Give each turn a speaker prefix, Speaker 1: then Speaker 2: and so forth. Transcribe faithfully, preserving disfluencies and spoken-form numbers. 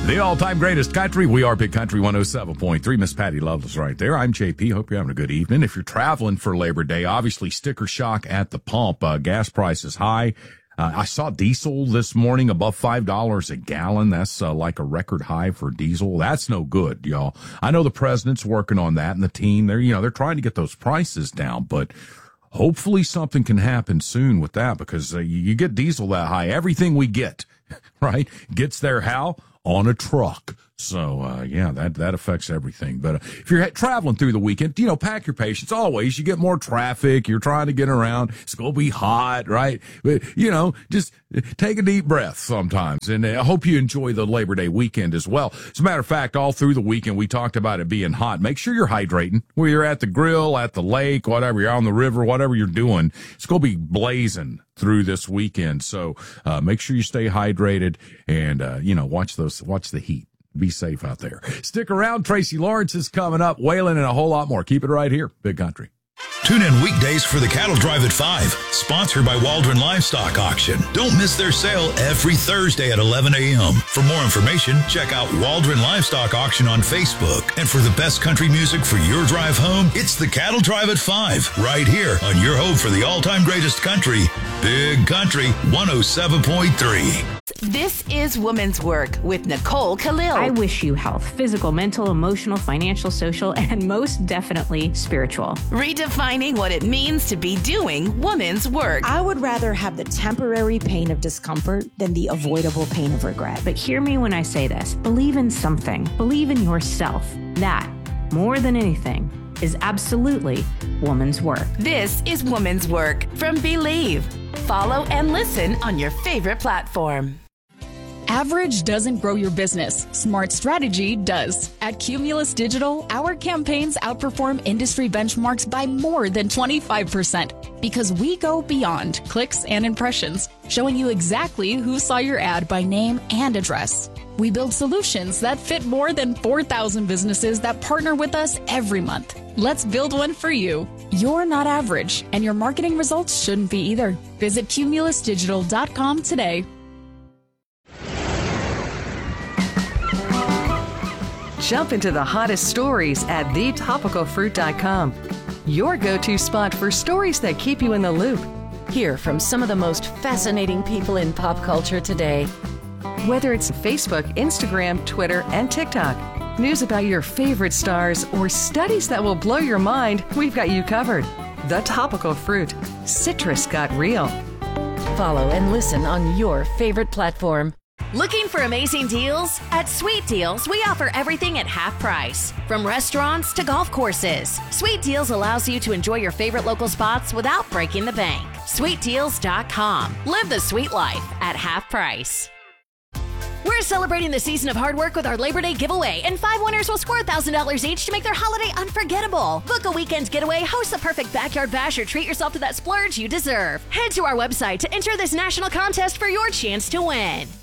Speaker 1: The all-time greatest country. We are Big Country one oh seven point three. Miss Patty Loveless right there. I'm J P. Hope you're having a good evening. If you're traveling for Labor Day, obviously sticker shock at the pump. Uh, gas prices high. Uh, I saw diesel this morning above five dollars a gallon. That's uh, like a record high for diesel. That's no good, y'all. I know the president's working on that and the team. They're, you know, they're trying to get those prices down, but hopefully something can happen soon with that because uh, you, you get diesel that high. Everything we get, right, gets there how? On a truck. So, uh, yeah, that, that affects everything. But uh, if you're traveling through the weekend, you know, pack your patience. Always, you get more traffic. You're trying to get around. It's going to be hot, right? But, you know, just take a deep breath sometimes. And I hope you enjoy the Labor Day weekend as well. As a matter of fact, all through the weekend, we talked about it being hot. Make sure you're hydrating. Whether you're at the grill, at the lake, whatever, you're on the river, whatever you're doing, it's going to be blazing through this weekend. So, uh, make sure you stay hydrated and, uh, you know, watch those, watch the heat. Be safe out there. Stick around. Tracy Lawrence is coming up. Waylon and a whole lot more. Keep it right here. Big Country.
Speaker 2: Tune in weekdays for the Cattle Drive at five, sponsored by Waldron Livestock Auction. Don't miss their sale every Thursday at eleven a.m. For more information, check out Waldron Livestock Auction on Facebook. And for the best country music for your drive home, it's the Cattle Drive at five, right here on your home for the all-time greatest country, Big Country one oh seven point three.
Speaker 3: This is Woman's Work with Nicole Khalil.
Speaker 4: I wish you health, physical, mental, emotional, financial, social, and most definitely spiritual.
Speaker 3: Redefining what it means to be doing woman's work.
Speaker 5: I would rather have the temporary pain of discomfort than the avoidable pain of regret.
Speaker 4: But hear me when I say this. Believe in something. Believe in yourself. That, more than anything, is absolutely woman's work.
Speaker 3: This is Woman's Work from Believe. Follow and listen on your favorite platform.
Speaker 6: Average doesn't grow your business. Smart strategy does. At Cumulus Digital, our campaigns outperform industry benchmarks by more than twenty-five percent because we go beyond clicks and impressions, showing you exactly who saw your ad by name and address. We build solutions that fit more than four thousand businesses that partner with us every month. Let's build one for you. You're not average, and your marketing results shouldn't be either. Visit cumulus digital dot com today.
Speaker 7: Jump into the hottest stories at the topical fruit dot com. Your go-to spot for stories that keep you in the loop.
Speaker 3: Hear from some of the most fascinating people in pop culture today.
Speaker 7: Whether it's Facebook, Instagram, Twitter, and TikTok, news about your favorite stars, or studies that will blow your mind, we've got you covered. The Topical Fruit. Citrus got real.
Speaker 3: Follow and listen on your favorite platform. Looking for amazing deals? At Sweet Deals, we offer everything at half price. From restaurants to golf courses, Sweet Deals allows you to enjoy your favorite local spots without breaking the bank. sweet deals dot com. Live the sweet life at half price. We're celebrating the season of hard work with our Labor Day giveaway, and five winners will score one thousand dollars each to make their holiday unforgettable. Book a weekend getaway, host the perfect backyard bash, or treat yourself to that splurge you deserve. Head to our website to enter this national contest for your chance to win.